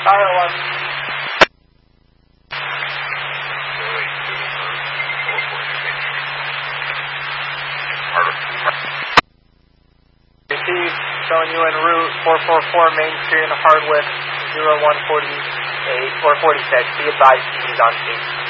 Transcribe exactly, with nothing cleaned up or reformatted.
Fire one. Received, showing you en route, four four four Main Street in Hardwick, zero one four eight, four forty-six. Be advised, he's on scene.